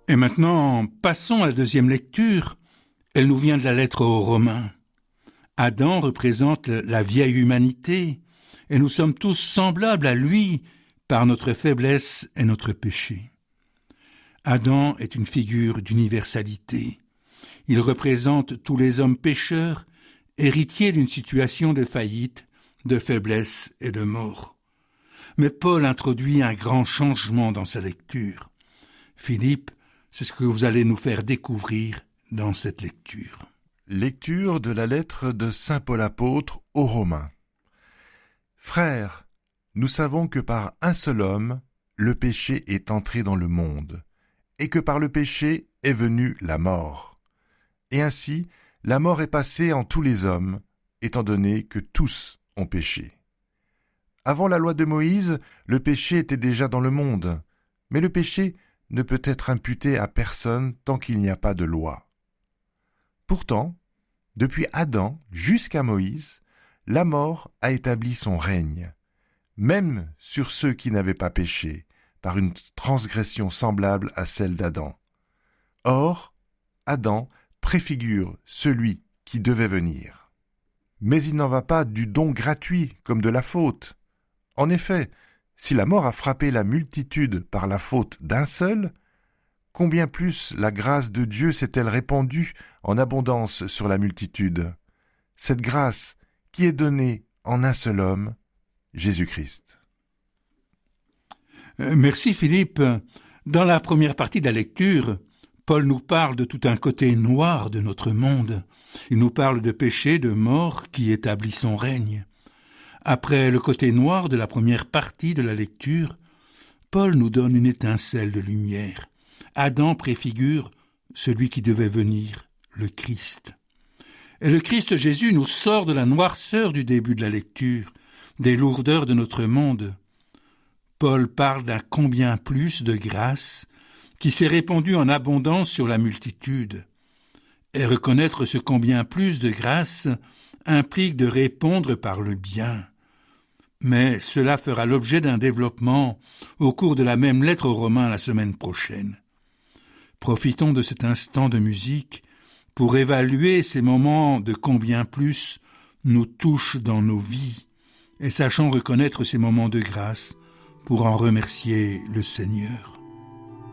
Et maintenant, passons à la deuxième lecture. Elle nous vient de la lettre aux Romains. Adam représente la vieille humanité, et nous sommes tous semblables à lui par notre faiblesse et notre péché. Adam est une figure d'universalité. Il représente tous les hommes pécheurs, héritiers d'une situation de faillite, de faiblesse et de mort. Mais Paul introduit un grand changement dans sa lecture. Philippe, c'est ce que vous allez nous faire découvrir dans cette lecture. Lecture de la lettre de saint Paul apôtre aux Romains. Frères, nous savons que par un seul homme, le péché est entré dans le monde, et que par le péché est venue la mort. Et ainsi, la mort est passée en tous les hommes, étant donné que tous ont péché. Avant la loi de Moïse, le péché était déjà dans le monde, mais le péché ne peut être imputé à personne tant qu'il n'y a pas de loi. Pourtant, depuis Adam jusqu'à Moïse, la mort a établi son règne, même sur ceux qui n'avaient pas péché, par une transgression semblable à celle d'Adam. Or, Adam préfigure celui qui devait venir. Mais il n'en va pas du don gratuit comme de la faute. En effet, si la mort a frappé la multitude par la faute d'un seul, combien plus la grâce de Dieu s'est-elle répandue en abondance sur la multitude? Cette grâce qui est donnée en un seul homme, Jésus-Christ. Merci Philippe. Dans la première partie de la lecture, Paul nous parle de tout un côté noir de notre monde. Il nous parle de péché, de mort qui établit son règne. Après le côté noir de la première partie de la lecture, Paul nous donne une étincelle de lumière. Adam préfigure celui qui devait venir, le Christ. Et le Christ Jésus nous sort de la noirceur du début de la lecture, des lourdeurs de notre monde. Paul parle d'un combien plus de grâce qui s'est répandue en abondance sur la multitude. Et reconnaître ce combien plus de grâce implique de répondre par le bien. Mais cela fera l'objet d'un développement au cours de la même lettre aux Romains la semaine prochaine. Profitons de cet instant de musique pour évaluer ces moments de combien plus nous touchent dans nos vies et sachons reconnaître ces moments de grâce pour en remercier le Seigneur.